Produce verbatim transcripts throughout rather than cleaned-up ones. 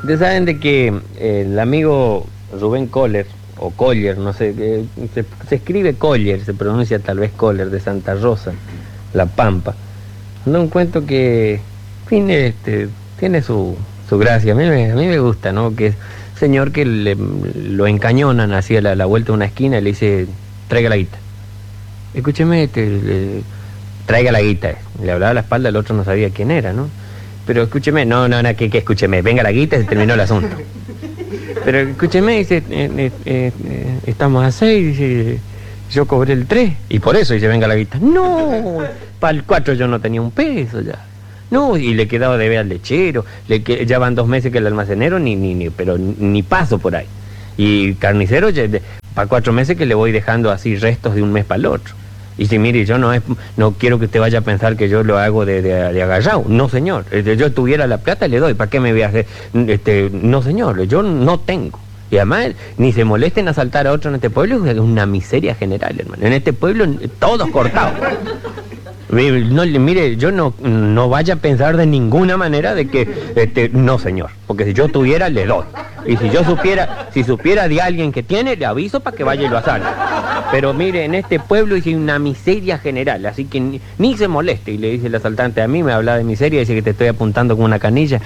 Ustedes saben de que eh, el amigo Rubén Coller, o Coller, no sé, eh, se, se escribe Coller, se pronuncia tal vez Coller, de Santa Rosa, La Pampa. No, un cuento que, en fin, este, tiene su, su gracia. A mí, me, a mí me gusta, ¿no? Que es un señor que le, lo encañonan hacia la, la vuelta de una esquina y le dice, traiga la guita. Escúcheme, este, le, traiga la guita. Le hablaba a la espalda, el otro no sabía quién era, ¿no? Pero escúcheme, no, no, no, que, que escúcheme, venga la guita y se terminó el asunto. Pero escúcheme, dice, eh, eh, eh, estamos a seis, dice, yo cobré el tres, y por eso dice, venga la guita. No, para el cuatro yo no tenía un peso ya. No, y le quedaba de ver al lechero, le que, ya van dos meses que el almacenero, ni, ni, ni, pero ni paso por ahí. Y carnicero, para cuatro meses que le voy dejando así restos de un mes para el otro. Y si mire, yo no es, no quiero que usted vaya a pensar que yo lo hago de, de, de agallado. No, señor. Yo tuviera la plata, le doy. ¿Para qué me voy a hacer? Este, no, señor. Yo no tengo. Y además, ni se molesten a asaltar a otro en este pueblo, es una miseria general, hermano. En este pueblo, todos cortados. No, mire, yo no, no vaya a pensar de ninguna manera de que, este, no, señor. Porque si yo tuviera, le doy. Y si yo supiera, si supiera de alguien que tiene, le aviso para que vaya y lo asalte. Pero mire, en este pueblo hay una miseria general, así que ni, ni se moleste. Y le dice el asaltante, a mí me habla de miseria y dice que te estoy apuntando con una canilla.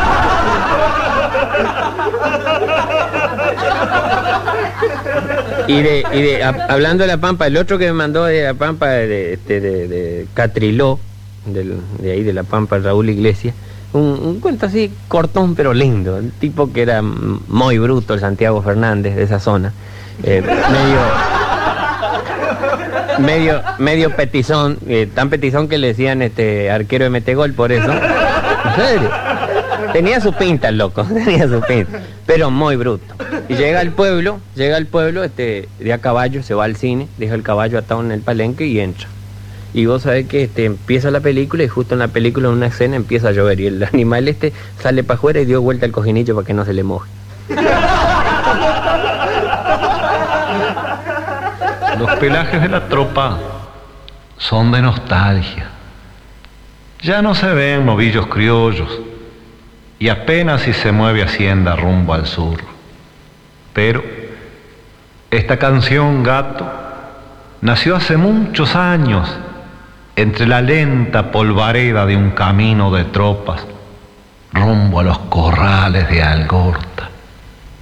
Y de, y de a, hablando de La Pampa, el otro que me mandó de La Pampa, de, de, de, de Catriló, del, de ahí de La Pampa, Raúl Iglesias, un, un cuento así cortón pero lindo, el tipo que era muy bruto, el Santiago Fernández de esa zona, eh, medio medio medio petizón, eh, tan petizón que le decían este arquero de metegol por eso. ¿En serio? Tenía su pinta el loco, tenía su pinta, pero muy bruto. Y llega al pueblo, llega al pueblo, este, de a caballo, se va al cine, deja el caballo atado en el palenque y entra. Y vos sabés que este, empieza la película y justo en la película, en una escena, empieza a llover. Y el animal este sale para afuera y dio vuelta al cojinillo para que no se le moje. Los pelajes de la tropa son de nostalgia. Ya no se ven novillos criollos y apenas si se mueve Hacienda rumbo al sur. Pero esta canción, gato, nació hace muchos años entre la lenta polvareda de un camino de tropas rumbo a los corrales de Algorta.